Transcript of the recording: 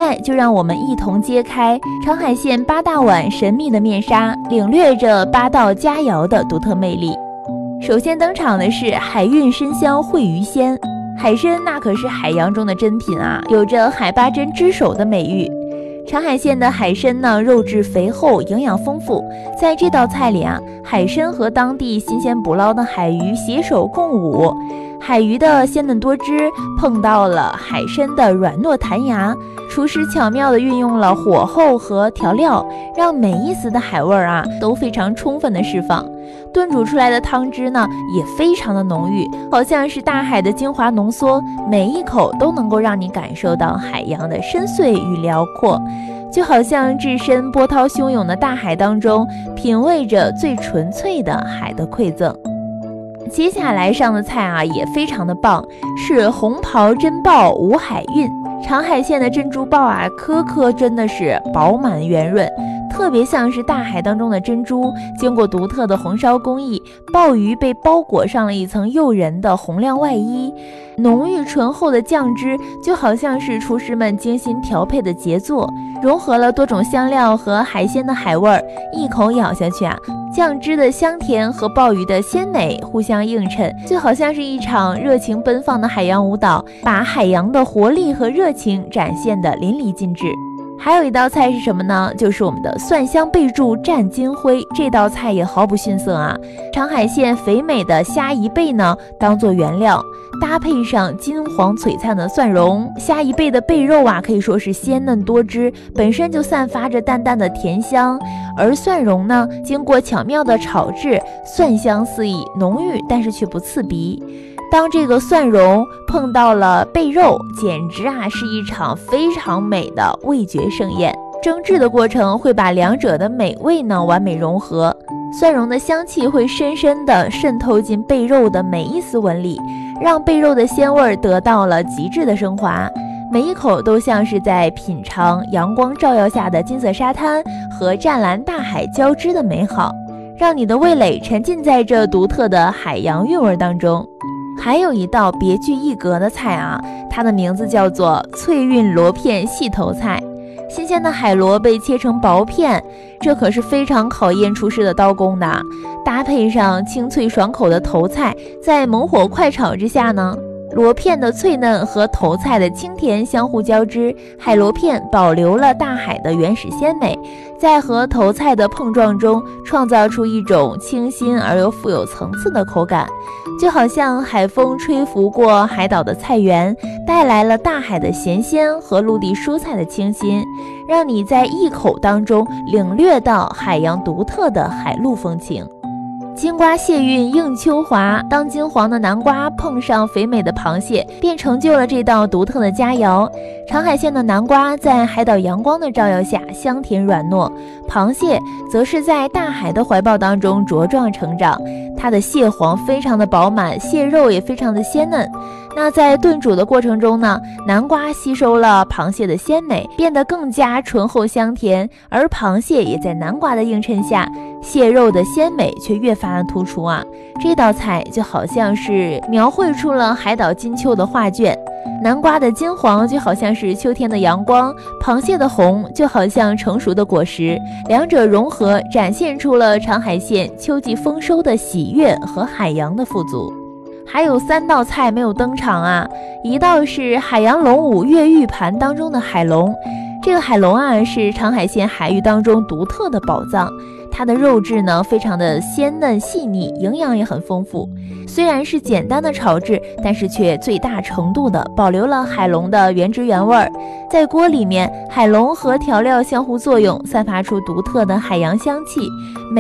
在就让我们一同揭开长海县八大碗神秘的面纱，领略着八道佳肴的独特魅力。首先登场的是海韵参香烩鱼鲜。海参那可是海洋中的珍品啊，有着海八珍之首的美誉。长海县的海参呢，肉质肥厚，营养丰富。在这道菜里啊，海参和当地新鲜捕捞的海鱼携手共舞，海鱼的鲜嫩多汁碰到了海参的软糯弹牙，厨师巧妙地运用了火候和调料，让每一丝的海味啊都非常充分的释放。炖煮出来的汤汁呢，也非常的浓郁，好像是大海的精华浓缩，每一口都能够让你感受到海洋的深邃与辽阔，就好像置身波涛汹涌的大海当中，品味着最纯粹的海的馈赠。接下来上的菜啊也非常的棒，是红袍珍鲍五海韵。长海县的珍珠鲍啊，颗颗真的是饱满圆润，特别像是大海当中的珍珠。经过独特的红烧工艺，鲍鱼被包裹上了一层诱人的红亮外衣，浓郁醇厚的酱汁就好像是厨师们精心调配的杰作，融合了多种香料和海鲜的海味儿。一口咬下去啊，酱汁的香甜和鲍鱼的鲜美互相映衬，就好像是一场热情奔放的海洋舞蹈，把海洋的活力和热情展现得淋漓尽致。还有一道菜是什么呢？就是我们的蒜香贝柱蘸金辉。这道菜也毫不逊色啊，长海县肥美的虾夷贝呢当做原料，搭配上金黄璀璨的蒜蓉，虾夷贝的贝肉啊可以说是鲜嫩多汁，本身就散发着淡淡的甜香，而蒜蓉呢经过巧妙的炒制，蒜香四溢，浓郁但是却不刺鼻。当这个蒜蓉碰到了贝肉，简直啊是一场非常美的味觉盛宴。蒸制的过程会把两者的美味呢完美融合，蒜蓉的香气会深深地渗透进贝肉的每一丝纹理，让贝肉的鲜味得到了极致的升华。每一口都像是在品尝阳光照耀下的金色沙滩和湛蓝大海交织的美好，让你的味蕾沉浸在这独特的海洋韵味当中。还有一道别具一格的菜啊，它的名字叫做脆韵螺片细头菜。新鲜的海螺被切成薄片，这可是非常考验厨师的刀工的。搭配上清脆爽口的头菜，在猛火快炒之下呢，螺片的脆嫩和头菜的清甜相互交织，海螺片保留了大海的原始鲜美，在和头菜的碰撞中创造出一种清新而又富有层次的口感，就好像海风吹拂过海岛的菜园，带来了大海的咸鲜和陆地蔬菜的清新，让你在一口当中领略到海洋独特的海陆风情。金瓜蟹韵映秋华，当金黄的南瓜碰上肥美的螃蟹，便成就了这道独特的佳肴。长海县的南瓜在海岛阳光的照耀下香甜软糯，螃蟹则是在大海的怀抱当中茁壮成长，它的蟹黄非常的饱满，蟹肉也非常的鲜嫩。那在炖煮的过程中呢，南瓜吸收了螃蟹的鲜美，变得更加醇厚香甜，而螃蟹也在南瓜的映衬下，蟹肉的鲜美却越发的突出啊！这道菜就好像是描绘出了海岛金秋的画卷，南瓜的金黄就好像是秋天的阳光，螃蟹的红就好像成熟的果实，两者融合，展现出了长海县秋季丰收的喜悦和海洋的富足。还有3道菜没有登场啊，一道是海洋龙舞越狱盘当中的海龙。这个海龙啊是长海县海域当中独特的宝藏，它的肉质呢非常的鲜嫩细腻，营养也很丰富。虽然是简单的炒制，但是却最大程度的保留了海龙的原汁原味儿。在锅里面，海龙和调料相互作用，散发出独特的海洋香气。